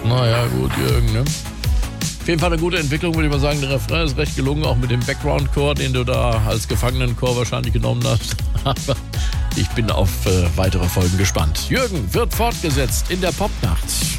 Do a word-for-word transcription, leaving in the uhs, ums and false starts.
Naja, gut, Jürgen, ne? Auf jeden Fall eine gute Entwicklung, würde ich mal sagen. Der Refrain ist recht gelungen, auch mit dem Background-Chor, den du da als Gefangenenchor wahrscheinlich genommen hast. Aber ich bin auf äh, weitere Folgen gespannt. Jürgen wird fortgesetzt in der Popnacht.